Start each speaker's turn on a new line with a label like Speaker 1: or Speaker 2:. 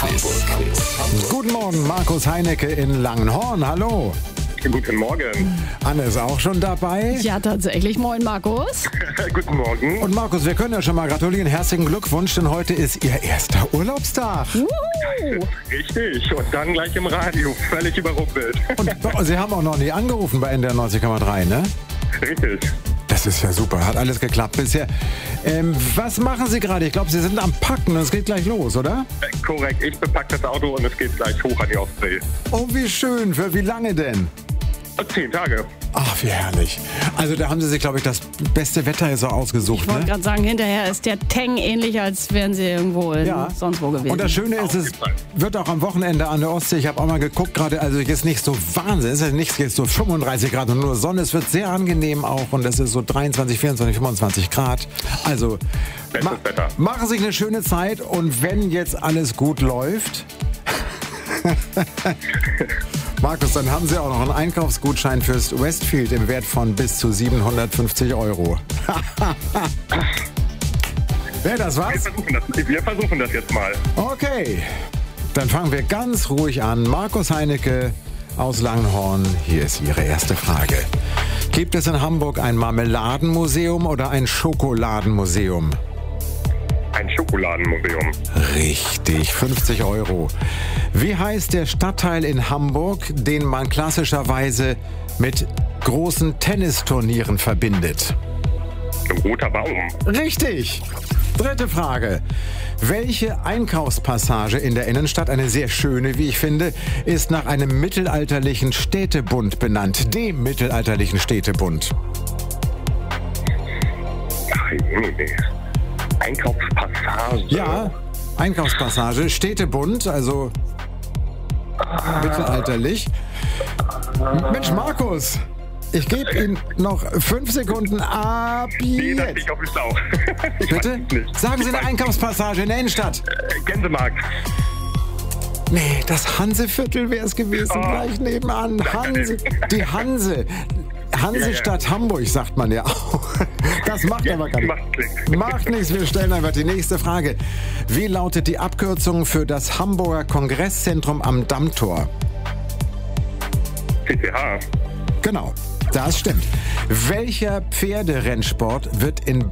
Speaker 1: Hamburg-Quiz.
Speaker 2: Guten Morgen, Markus Heinecke in Langenhorn. Hallo.
Speaker 3: Guten Morgen.
Speaker 2: Anne ist auch schon dabei.
Speaker 4: Ja, tatsächlich. Moin, Markus.
Speaker 3: Guten Morgen.
Speaker 2: Und Markus, wir können ja schon mal gratulieren. Herzlichen Glückwunsch, denn heute ist Ihr erster Urlaubstag.
Speaker 3: Richtig. Und dann gleich im Radio. Völlig überrumpelt.
Speaker 2: Und Sie haben auch noch nie angerufen bei NDR 90,3, ne?
Speaker 3: Richtig.
Speaker 2: Das ist ja super. Hat alles geklappt bisher. Was machen Sie gerade? Ich glaube, Sie sind am Packen und es geht gleich los, oder?
Speaker 3: Korrekt. Ich bepacke das Auto und es geht gleich hoch an die Ostsee.
Speaker 2: Oh, wie schön. Für wie lange denn?
Speaker 3: 10 Tage.
Speaker 2: Ach, wie herrlich. Also da haben Sie sich, glaube ich, das beste Wetter jetzt auch ausgesucht,
Speaker 4: Ich wollte
Speaker 2: ne?
Speaker 4: gerade sagen, hinterher ist der Tang ähnlich, als wären sie irgendwo sonst wo gewesen.
Speaker 2: Und das Schöne ist, es wird auch am Wochenende an der Ostsee, ich habe auch mal geguckt gerade, also jetzt nicht so Wahnsinn, es ist nicht jetzt so 35 Grad und nur Sonne, es wird sehr angenehm auch und es ist so 23, 24, 25 Grad. Also
Speaker 3: Bestes Wetter.
Speaker 2: machen Sie sich eine schöne Zeit und wenn jetzt alles gut läuft, Markus, dann haben Sie auch noch einen Einkaufsgutschein fürs Westfield im Wert von bis zu 750 €. Wäre das was?
Speaker 3: Wir versuchen das jetzt mal.
Speaker 2: Okay, dann fangen wir ganz ruhig an. Markus Heinecke aus Langenhorn, hier ist Ihre erste Frage. Gibt es in Hamburg ein Marmeladenmuseum oder ein Schokoladenmuseum?
Speaker 3: Ein Schokoladenmuseum.
Speaker 2: Richtig, 50 €. Wie heißt der Stadtteil in Hamburg, den man klassischerweise mit großen Tennisturnieren verbindet?
Speaker 3: Ein roter Baum.
Speaker 2: Richtig. Dritte Frage. Welche Einkaufspassage in der Innenstadt, eine sehr schöne, wie ich finde, ist nach einem mittelalterlichen Städtebund benannt? Dem mittelalterlichen Städtebund.
Speaker 3: Ach, nee. Einkaufspassage.
Speaker 2: Ja, Einkaufspassage, Städtebund, also mittelalterlich. Mensch, Markus, ich gebe Ihnen noch 5 Sekunden ab
Speaker 3: Nee, das
Speaker 2: jetzt.
Speaker 3: ich auf den Schlauch. Ich
Speaker 2: Bitte?
Speaker 3: weiß es nicht.
Speaker 2: Sagen Sie
Speaker 3: Ich
Speaker 2: eine
Speaker 3: weiß-
Speaker 2: Einkaufspassage in der Innenstadt.
Speaker 3: Gänsemarkt.
Speaker 2: Nee, das Hanseviertel wäre es gewesen,
Speaker 3: Oh.
Speaker 2: gleich nebenan. Hanse, die Hanse. Hansestadt Hamburg, sagt man ja auch. Das macht aber gar nichts.
Speaker 3: Macht Klick.
Speaker 2: Macht nichts, wir stellen einfach die nächste Frage. Wie lautet die Abkürzung für das Hamburger Kongresszentrum am Dammtor?
Speaker 3: CCH.
Speaker 2: Genau, das stimmt. Welcher Pferderennsport wird in